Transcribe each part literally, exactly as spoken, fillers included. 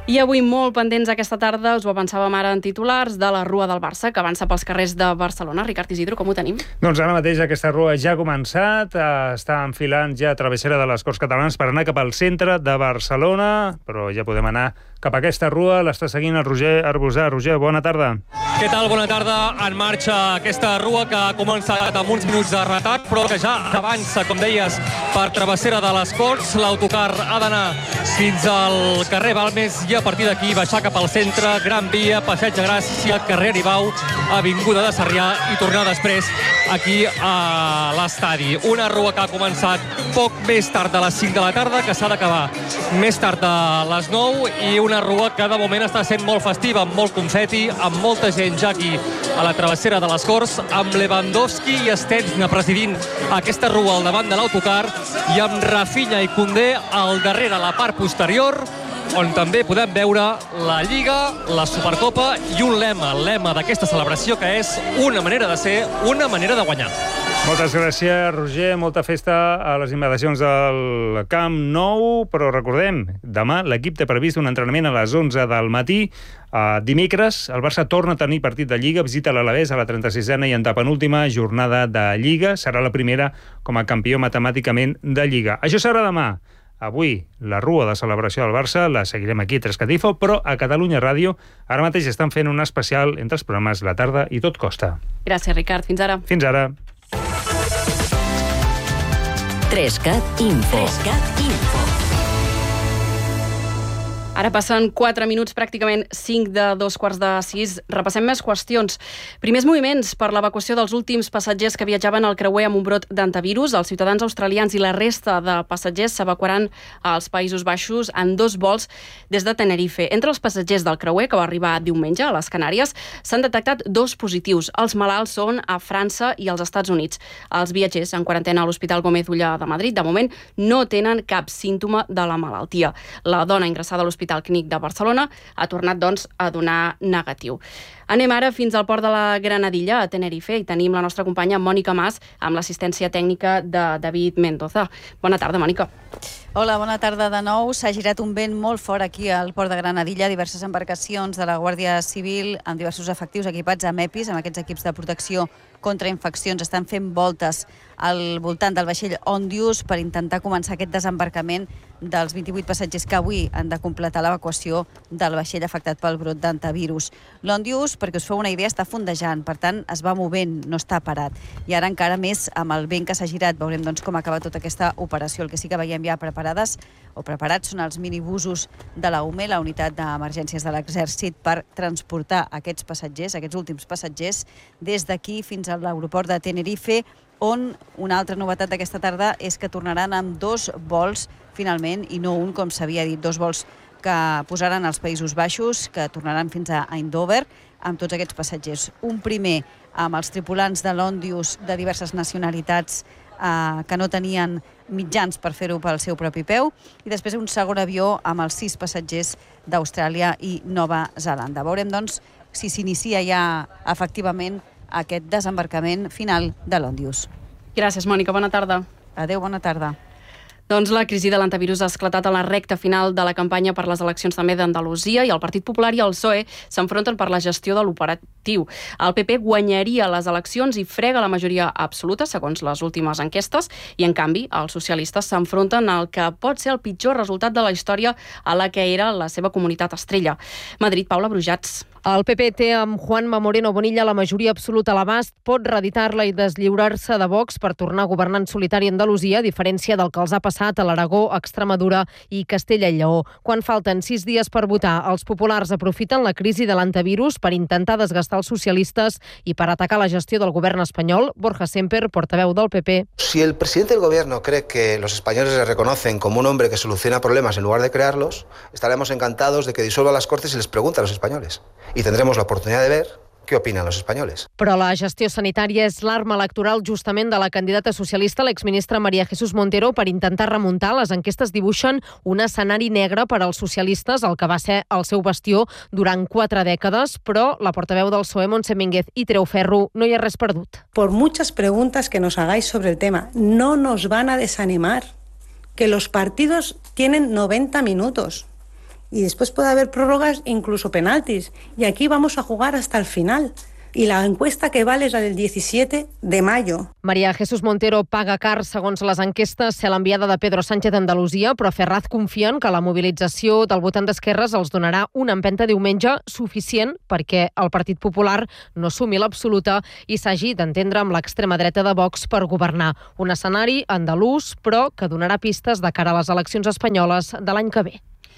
I avui molt pendents aquesta tarda, us ho avançàvem ara en titulars, de la Rua del Barça, que avança pels carrers de Barcelona. Ricard Isidro, com ho tenim? Doncs ara mateix aquesta rua ja ha començat, està enfilant ja travessera de les Corts Catalanes per anar cap al centre de Barcelona, però ja podem anar cap a aquesta rua, l'està seguint el Roger Arbusà. Roger, bona tarda. Què tal? Bona tarda. En marxa aquesta rua que ha començat amb uns minuts de retard, però que ja avança, com deies, per travessera de les Corts. L'autocar ha d'anar fins al carrer Balmes i a partir d'aquí baixar cap al centre, Gran Via, Passeig de Gràcia, carrer Aribau, Avinguda de Sarrià i tornar després aquí a l'estadi. Una rua que ha començat poc més tard de les cinc de la tarda, que s'ha d'acabar més tard de les nou, i una rua que de moment està sent molt festiva, amb molt confeti, amb molta gent ja aquí a la travessera de les Corts, amb Lewandowski i Stensna presidint aquesta rua al davant de l'autocar i amb Rafinha i Koundé al darrere, a la part posterior, on també podem veure la Lliga, la Supercopa i un lema, el lema d'aquesta celebració, que és una manera de ser, una manera de guanyar. Moltes gràcies, Roger. Molta festa a les immediacions del Camp Nou, però recordem, demà l'equip té previst un entrenament a les onze del matí. Uh, dimecres, el Barça torna a tenir partit de Lliga, visita l'Alavés a la trenta-sisena i antepenúltima jornada de Lliga. Serà la primera com a campió matemàticament de Lliga. Això serà demà. Avui, la rua de celebració del Barça la seguirem aquí a Tres Catifo, però a Catalunya Ràdio ara mateix estan fent un especial entre els programes La Tarda i Tot Costa. Gràcies, Ricard. Fins ara. Fins ara. Trescat Info. Trescat Info. Ara passen quatre minuts, pràcticament cinc de dos quarts de sis. Repassem més qüestions. Primers moviments per l'evacuació dels últims passatgers que viatjaven al creuer amb un brot d'antivirus. Els ciutadans australians i la resta de passatgers s'evacuaran als Països Baixos en dos vols des de Tenerife. Entre els passatgers del creuer, que va arribar diumenge a les Canàries, s'han detectat dos positius. Els malalts són a França i als Estats Units. Els viatgers en quarantena a l'Hospital Gómez Ulla de Madrid, de moment, no tenen cap símptoma de la malaltia. La dona ingressada a l'Hospital Hospital Clínic de Barcelona ha tornat, doncs, a donar negatiu. Anem ara fins al port de la Granadilla, a Tenerife, i tenim la nostra companya Mònica Mas amb l'assistència tècnica de David Mendoza. Bona tarda, Mònica. Hola, bona tarda de nou. S'ha girat un vent molt fort aquí al port de Granadilla, diverses embarcacions de la Guàrdia Civil amb diversos efectius equipats amb EPIs, amb aquests equips de protecció contra infeccions, estan fent voltes al voltant del vaixell Ondius per intentar començar aquest desembarcament dels vint-i-vuit passatgers que avui han de completar l'evacuació del vaixell afectat pel brot d'antivirus. L'Ondius, perquè us feu una idea, està fondejant, per tant es va movent, no està parat. I ara encara més amb el vent que s'ha girat, veurem doncs com acaba tota aquesta operació. El que sí que veiem ja preparades o preparats són els minibusos de la U M E, la unitat d'emergències de l'Exèrcit, per transportar aquests passatgers, aquests últims passatgers, des d'aquí fins a l'aeroport de Tenerife, on una altra novetat d'aquesta tarda és que tornaran amb dos vols, finalment, i no un, com s'havia dit, dos vols que posaran als Països Baixos, que tornaran fins a Eindhoven, amb tots aquests passatgers. Un primer amb els tripulants de l'Ondius de diverses nacionalitats eh, que no tenien mitjans per fer-ho pel seu propi peu, i després un segon avió amb els sis passatgers d'Austràlia i Nova Zelanda. Veurem, doncs, si s'inicia ja efectivament aquest desembarcament final de l'Ondius. Gràcies, Mònica. Bona tarda. Adéu, bona tarda. Doncs la crisi de l'antivirus ha esclatat a la recta final de la campanya per les eleccions també d'Andalusia i el Partit Popular i el P S O E s'enfronten per la gestió de l'operatiu. El P P guanyaria les eleccions i frega la majoria absoluta, segons les últimes enquestes, i en canvi els socialistes s'enfronten al que pot ser el pitjor resultat de la història a la que era la seva comunitat estrella. Madrid, Paula Brujats. El P P té amb Juanma Moreno Bonilla la majoria absoluta a l'abast, pot reeditar-la i deslliurar-se de Vox per tornar a governar en solitari a Andalusia, a diferència del que els ha passat a l'Aragó, Extremadura i Castella i Lleó. Quan falten sis dies per votar, els populars aprofiten la crisi de l'antivirus per intentar desgastar els socialistes i per atacar la gestió del govern espanyol. Borja Semper, portaveu del P P. Si el presidente del gobierno cree que los españoles le reconocen como un hombre que soluciona problemas en lugar de crearlos, estaremos encantados de que disuelva las Cortes y les pregunte a los españoles. Y tendremos la oportunidad de ver què opinen els espanyols. Però la gestió sanitària és l'arma electoral justament de la candidata socialista, l'exministra María Jesús Montero, per intentar remuntar. Les enquestes dibuixen un escenari negre per als socialistes, el que va ser el seu bastió durant quatre dècades, però la portaveu del P S O E, Montse Mínguez, i treu ferro, no hi ha res perdut. Por muchas preguntas que nos hagáis sobre el tema, no nos van a desanimar, que los partidos tienen noventa minutos. y después puede haber prórrogas e incluso penaltis. Y aquí vamos a jugar hasta el final. Y la encuesta que vale és la del disset de mayo. María Jesús Montero paga car, segons les enquestes, ser l'enviada de Pedro Sánchez a Andalusia, però Ferraz confia en que la mobilització del votant d'esquerres els donarà una empenta diumenge suficient perquè el Partit Popular no assumi l'absoluta i s'hagi d'entendre amb l'extrema dreta de Vox per governar. Un escenari andalús, però que donarà pistes de cara a les eleccions espanyoles de l'any que ve.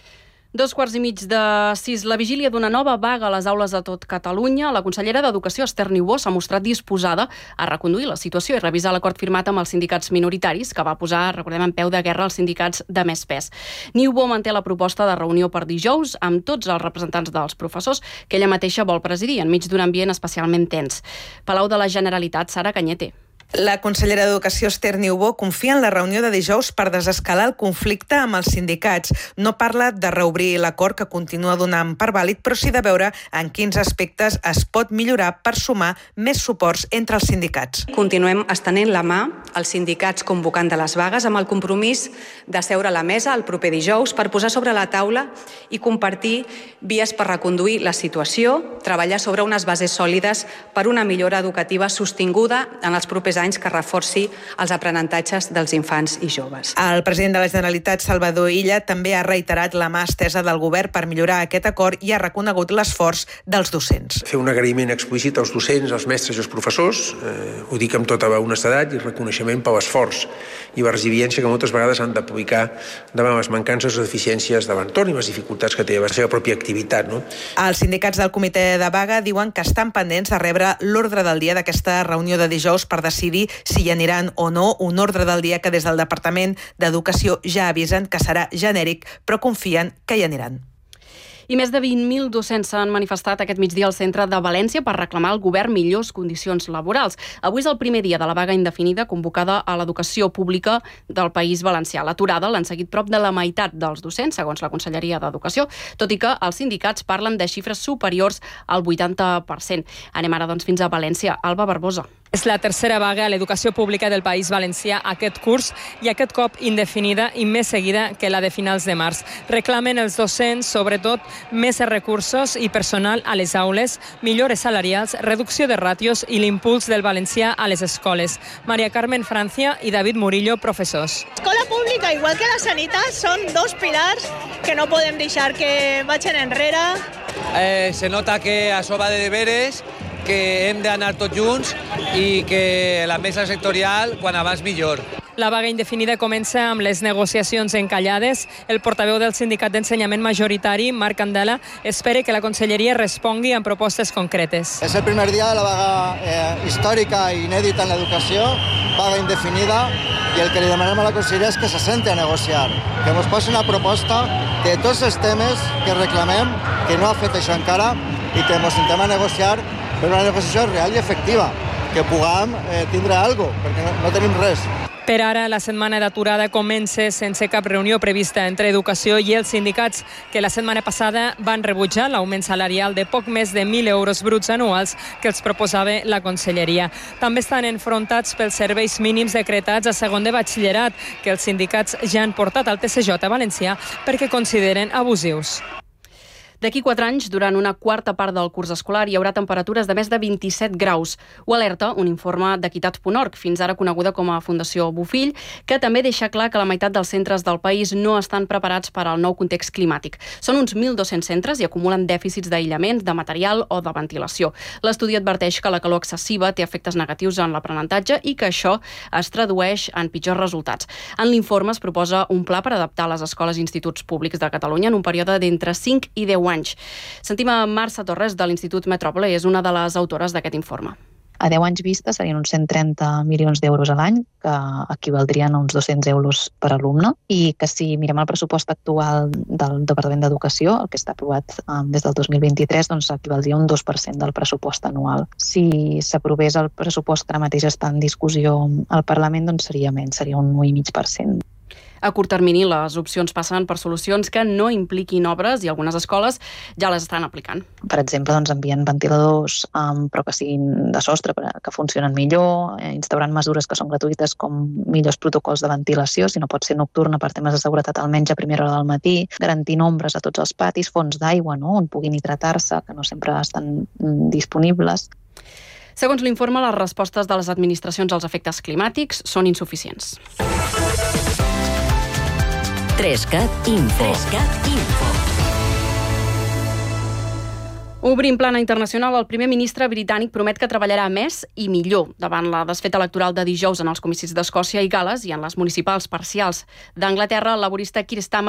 Dos quarts i mig de sis. La vigília d'una nova vaga a les aules de tot Catalunya. La consellera d'Educació, Esther Niubó, s'ha mostrat disposada a reconduir la situació i revisar l'acord firmat amb els sindicats minoritaris, que va posar, recordem, en peu de guerra els sindicats de més pes. Niubó manté la proposta de reunió per dijous amb tots els representants dels professors que ella mateixa vol presidir, enmig d'un ambient especialment tens. Palau de la Generalitat, Sara Cañete. La consellera d'Educació, Esther Niubó, confia en la reunió de dijous per desescalar el conflicte amb els sindicats. No parla de reobrir l'acord que continua donant per vàlid, però sí de veure en quins aspectes es pot millorar per sumar més suports entre els sindicats. Continuem estenent la mà als sindicats convocant de les vagues amb el compromís de seure a la mesa el proper dijous per posar sobre la taula i compartir vies per reconduir la situació, treballar sobre unes bases sòlides per una millora educativa sostinguda en els propers anys que reforci els aprenentatges dels infants i joves. El president de la Generalitat, Salvador Illa, també ha reiterat la mà estesa del govern per millorar aquest acord i ha reconegut l'esforç dels docents. Fer un agraïment explícit als docents, als mestres i als professors, eh, ho dic amb tota honestedat, i reconeixement per l'esforç i la resiliència que moltes vegades han d'aplicar davant les mancances o deficiències de l'entorn i les dificultats que té la seva pròpia activitat. No? Els sindicats del comitè de vaga diuen que estan pendents de rebre l'ordre del dia d'aquesta reunió de dijous per decidir si hi aniran o no, un ordre del dia que des del Departament d'Educació ja avisen que serà genèric, però confien que hi aniran. I més de vint mil docents s'han manifestat aquest migdia al centre de València per reclamar al govern millors condicions laborals. Avui és el primer dia de la vaga indefinida convocada a l'educació pública del País Valencià. L'aturada l'han seguit prop de la meitat dels docents, segons la Conselleria d'Educació, tot i que els sindicats parlen de xifres superiors al vuitanta per cent. Anem ara doncs fins a València. Alba Barbosa. És la tercera vaga a l'educació pública del País Valencià aquest curs i aquest cop indefinida i més seguida que la de finals de març. Reclamen els docents, sobretot, més recursos i personal a les aules, millores salarials, reducció de ràtios i l'impuls del valencià a les escoles. Maria Carmen Francia i David Murillo, professors. L'escola pública, igual que la sanitat, són dos pilars que no podem deixar que vagin enrere. Eh, se nota que això va de deberes, que hem d'anar tots junts i que la mesa sectorial, quan abans millor. La vaga indefinida comença amb les negociacions encallades. El portaveu del sindicat d'ensenyament majoritari, Marc Candela, espera que la conselleria respongui amb propostes concretes. És el primer dia de la vaga eh, històrica i inèdita en l'educació, vaga indefinida, i el que li demanem a la conselleria és que se senti a negociar, que ens posi una proposta de tots els temes que reclamem, que no ha fet això encara, i que ens sentem a negociar per una negociació real i efectiva, que puguem eh, tindre alguna cosa, perquè no, no tenim res. Per ara, la setmana d'aturada comença sense cap reunió prevista entre Educació i els sindicats, que la setmana passada van rebutjar l'augment salarial de poc més de mil euros bruts anuals que els proposava la Conselleria. També estan enfrontats pels serveis mínims decretats a segon de batxillerat, que els sindicats ja han portat al T C J valencià perquè consideren abusius. D'aquí quatre anys, durant una quarta part del curs escolar, hi haurà temperatures de més de vint-i-set graus. Ho alerta un informe d'Equitat punt org, fins ara coneguda com a Fundació Bofill, que també deixa clar que la meitat dels centres del país no estan preparats per al nou context climàtic. Són uns mil dos-cents centres i acumulen dèficits d'aïllament, de material o de ventilació. L'estudi adverteix que la calor excessiva té efectes negatius en l'aprenentatge i que això es tradueix en pitjors resultats. En l'informe es proposa un pla per adaptar les escoles i instituts públics de Catalunya en un període d'entre cinc i deu anys. anys. Sentim a Marça Torres de l'Institut Metròpole, és una de les autores d'aquest informe. A deu anys vista serien uns cent trenta milions d'euros a l'any, que equivaldrien a uns dos-cents euros per alumne, i que si mirem el pressupost actual del Departament d'Educació, el que està aprovat um, des del dos mil vint-i-tres, doncs equivaldria a un dos per cent del pressupost anual. Si s'aprovés el pressupost que ara mateix està en discussió al Parlament, doncs seria menys, seria un un i mig per cent. A curt termini, les opcions passen per solucions que no impliquin obres i algunes escoles ja les estan aplicant. Per exemple, doncs, envien ventiladors, um, però que siguin de sostre, que funcionen millor, eh, instaurant mesures que són gratuïtes com millors protocols de ventilació, si no pot ser nocturna per temes de seguretat almenys a primera hora del matí, garantir nombres a tots els patis, fonts d'aigua, no?, on puguin hidratar-se, que no sempre estan mm, disponibles. Segons l'informe, les respostes de les administracions als efectes climàtics són insuficients. Trescat Info. Trescat Info. Obrint plana internacional, el primer ministre britànic promet que treballarà més i millor davant la desfeta electoral de dijous en els comicis d'Escòcia i Gal·les i en les municipals parcials d'Anglaterra. El laborista Keir Starmer